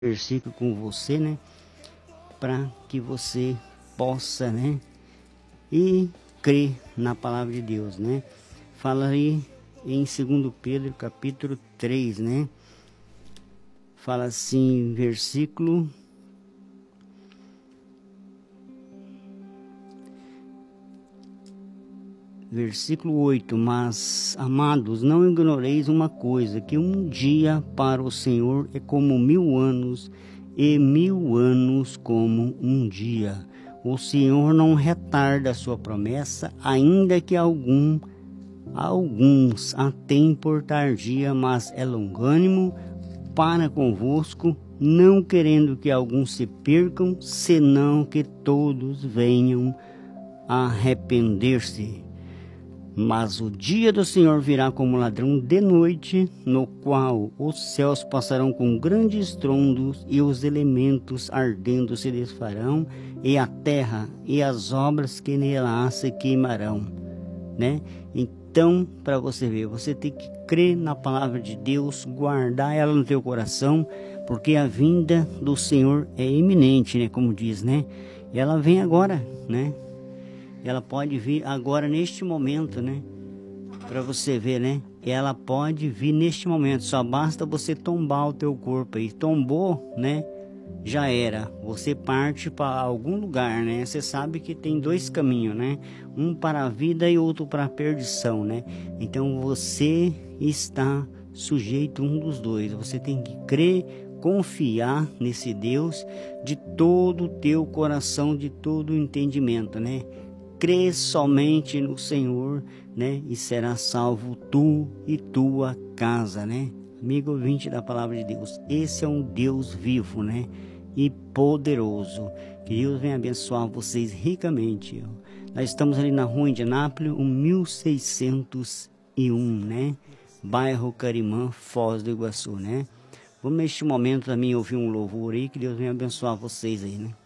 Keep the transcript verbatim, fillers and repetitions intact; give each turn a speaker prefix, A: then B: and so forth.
A: versículo com você, né? Para que você possa, né? E crer na palavra de Deus, né? Fala aí em segundo Pedro, capítulo três, né? Fala assim, versículo... Versículo oito, mas, amados, não ignoreis uma coisa, que um dia para o Senhor é como mil anos, e mil anos como um dia. O Senhor não retarda a sua promessa, ainda que algum, alguns a tenham por tardia, mas é longânimo para convosco, não querendo que alguns se percam, senão que todos venham a arrepender-se. Mas o dia do Senhor virá como ladrão de noite, no qual os céus passarão com grandes estrondos, e os elementos ardendo se desfarão, e a terra e as obras que nela há se queimarão, né? Então, para você ver, você tem que crer na palavra de Deus, guardar ela no teu coração, porque a vinda do Senhor é iminente, né? Como diz, né? E ela vem agora, né? Ela pode vir agora neste momento, né? Para você ver, né? Ela pode vir neste momento. Só basta você tombar o teu corpo aí. Tombou, né? Já era. Você parte para algum lugar, né? Você sabe que tem dois caminhos, né? Um para a vida e outro para a perdição, né? Então você está sujeito a um dos dois. Você tem que crer, confiar nesse Deus de todo o teu coração, de todo o entendimento, né? Crê somente no Senhor, né? E será salvo tu e tua casa, né? Amigo ouvinte da palavra de Deus, esse é um Deus vivo, né? E poderoso. Que Deus venha abençoar vocês ricamente. Nós estamos ali na rua Indianápolis, o mil seiscentos e um, né? Bairro Carimã, Foz do Iguaçu, né? Vamos neste momento também ouvir um louvor aí. Que Deus venha abençoar vocês aí, né?